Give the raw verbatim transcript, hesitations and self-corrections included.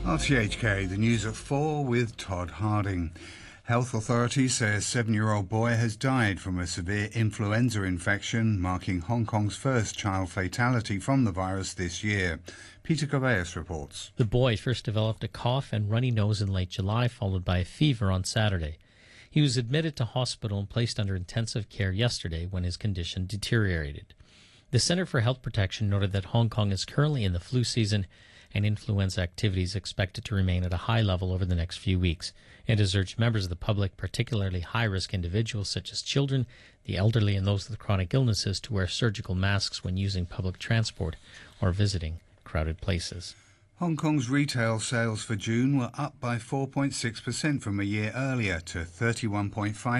R T H K, the news at four with Todd Harding. Health authorities say a seven-year-old boy has died from a severe influenza infection, marking Hong Kong's first child fatality from the virus this year. Peter Correas reports. The boy first developed a cough and runny nose in late July, followed by a fever on Saturday. He was admitted to hospital and placed under intensive care yesterday when his condition deteriorated. The Centre for Health Protection noted that Hong Kong is currently in the flu season and influenza activities expected to remain at a high level over the next few weeks. It has urged members of the public, particularly high-risk individuals such as children, the elderly, and those with chronic illnesses, to wear surgical masks when using public transport or visiting crowded places. Hong Kong's retail sales for June were up by four point six percent from a year earlier to thirty-one point five